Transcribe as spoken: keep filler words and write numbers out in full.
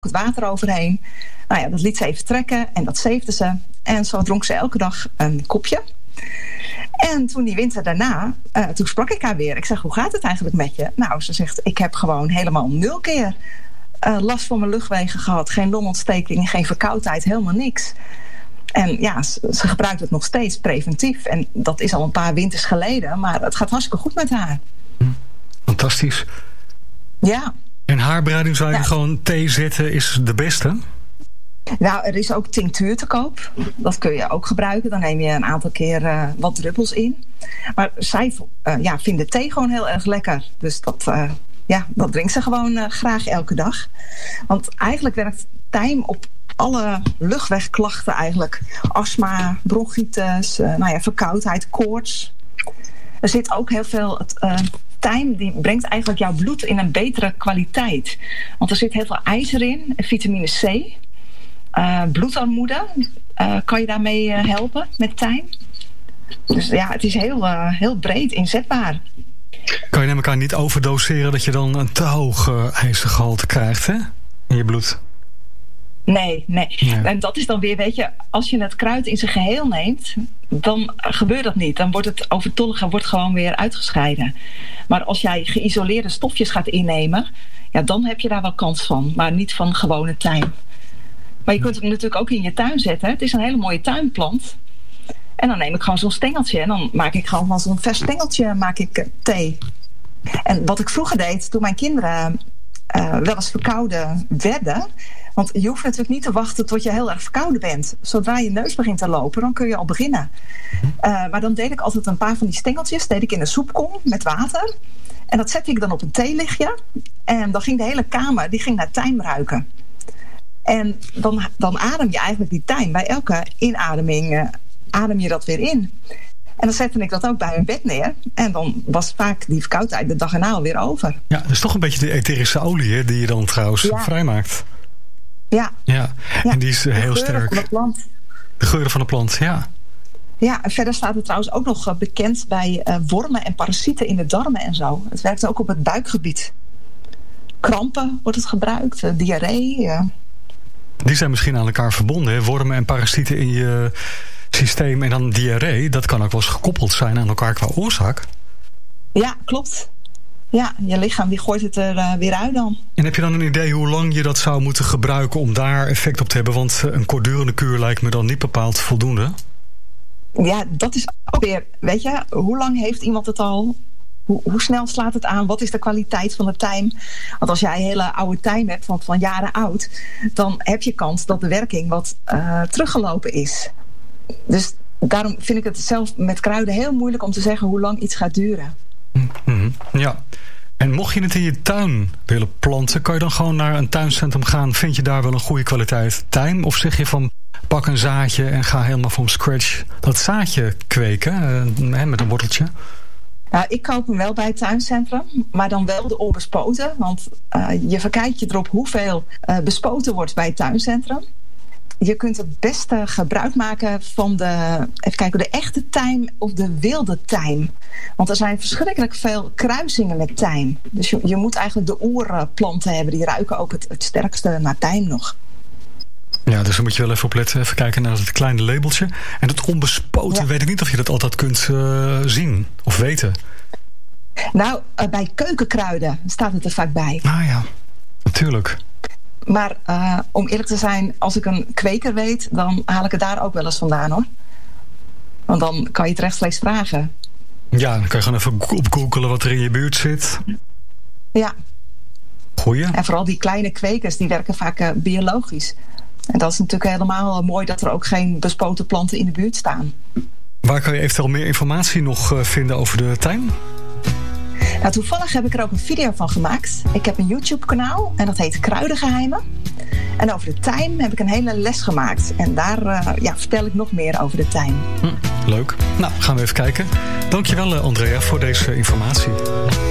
het water overheen. Nou ja, dat liet ze even trekken en dat zeefde ze. En zo dronk ze elke dag een kopje. En toen die winter daarna, uh, toen sprak ik haar weer. Ik zeg, hoe gaat het eigenlijk met je? Nou, ze zegt, ik heb gewoon helemaal nul keer uh, last van mijn luchtwegen gehad. Geen longontsteking, geen verkoudheid, helemaal niks. En ja, ze, ze gebruikt het nog steeds preventief. En dat is al een paar winters geleden. Maar het gaat hartstikke goed met haar. Fantastisch. Ja. En haarbereiding zou je ja. gewoon thee zetten is de beste? Nou, er is ook tinctuur te koop. Dat kun je ook gebruiken. Dan neem je een aantal keer uh, wat druppels in. Maar zij uh, ja, vinden thee gewoon heel erg lekker. Dus dat, uh, ja, dat drinkt ze gewoon uh, graag elke dag. Want eigenlijk werkt tijm op alle luchtwegklachten eigenlijk. Astma, bronchitis, uh, nou ja, verkoudheid, koorts. Er zit ook heel veel... Het, uh, tijm die brengt eigenlijk jouw bloed in een betere kwaliteit. Want er zit heel veel ijzer in, vitamine C... Uh, bloedarmoede, uh, kan je daarmee uh, helpen met tijm? Dus ja, het is heel, uh, heel breed inzetbaar. Kan je naar elkaar niet overdoseren dat je dan een te hoog uh, ijzergehalte krijgt, hè? In je bloed? Nee, nee. Ja. En dat is dan weer, weet je, als je het kruid in zijn geheel neemt, dan gebeurt dat niet. Dan wordt het overtollige wordt gewoon weer uitgescheiden. Maar als jij geïsoleerde stofjes gaat innemen, ja, dan heb je daar wel kans van. Maar niet van gewone tijm. Maar je kunt het natuurlijk ook in je tuin zetten. Het is een hele mooie tuinplant. En dan neem ik gewoon zo'n stengeltje. En dan maak ik gewoon van zo'n vers stengeltje maak ik thee. En wat ik vroeger deed, toen mijn kinderen uh, wel eens verkouden werden. Want je hoeft natuurlijk niet te wachten tot je heel erg verkouden bent. Zodra je neus begint te lopen, dan kun je al beginnen. Uh, maar dan deed ik altijd een paar van die stengeltjes. Deed ik in een soepkom met water. En dat zette ik dan op een theelichtje. En dan ging de hele kamer die ging naar tijm ruiken. En dan, dan adem je eigenlijk die tijm. Bij elke inademing uh, adem je dat weer in. En dan zette ik dat ook bij mijn bed neer. En dan was vaak die verkoudheid de dag erna alweer over. Ja, dat is toch een beetje de etherische olie hè, die je dan trouwens ja. vrijmaakt. Ja. ja. En die is uh, heel sterk. Van de plant. De geuren van de plant, ja. Ja, en verder staat het trouwens ook nog bekend bij uh, wormen en parasieten in de darmen en zo. Het werkt ook op het buikgebied. Krampen wordt het gebruikt, uh, diarree. Uh. Die zijn misschien aan elkaar verbonden, hè? Wormen en parasieten in je systeem en dan diarree. Dat kan ook wel eens gekoppeld zijn aan elkaar qua oorzaak. Ja, klopt. Ja, je lichaam die gooit het er uh, weer uit dan. En heb je dan een idee hoe lang je dat zou moeten gebruiken om daar effect op te hebben? Want een kortdurende kuur lijkt me dan niet bepaald voldoende. Ja, dat is ook weer, weet je, hoe lang heeft iemand het al? Hoe, hoe snel slaat het aan? Wat is de kwaliteit van de tijm? Want als jij hele oude tijm hebt, van, van jaren oud, dan heb je kans dat de werking wat uh, teruggelopen is. Dus daarom vind ik het zelf met kruiden heel moeilijk om te zeggen hoe lang iets gaat duren. Mm-hmm. Ja. En mocht je het in je tuin willen planten, kan je dan gewoon naar een tuincentrum gaan? Vind je daar wel een goede kwaliteit tijm? Of zeg je van pak een zaadje en ga helemaal from scratch dat zaadje kweken uh, met een worteltje? Nou, ik koop hem wel bij het tuincentrum, maar dan wel de onbespoten. Want uh, je verkijkt je erop hoeveel uh, bespoten wordt bij het tuincentrum. Je kunt het beste gebruik maken van de, even kijken, de echte tijm of de wilde tijm. Want er zijn verschrikkelijk veel kruisingen met tijm. Dus je, je moet eigenlijk de oerplanten hebben. Die ruiken ook het, het sterkste naar tijm nog. Ja, dus dan moet je wel even opletten. Even kijken naar het kleine labeltje. En het onbespoten, ja. Weet ik niet of je dat altijd kunt uh, zien of weten. Nou, uh, bij keukenkruiden staat het er vaak bij. Ah ja, natuurlijk. Maar uh, om eerlijk te zijn, als ik een kweker weet, dan haal ik het daar ook wel eens vandaan, hoor. Want dan kan je het rechtstreeks vragen. Ja, dan kan je gewoon even opgoogelen wat er in je buurt zit. Ja. Goeie. En vooral die kleine kwekers, die werken vaak uh, biologisch. En dat is natuurlijk helemaal mooi dat er ook geen bespoten planten in de buurt staan. Waar kan je eventueel meer informatie nog uh, vinden over de tuin? Nou, toevallig heb ik er ook een video van gemaakt. Ik heb een YouTube-kanaal en dat heet Kruidengeheimen. En over de tijm heb ik een hele les gemaakt. En daar uh, ja, vertel ik nog meer over de tijm. Hm, leuk. Nou, gaan we even kijken. Dankjewel, Andrea, voor deze informatie.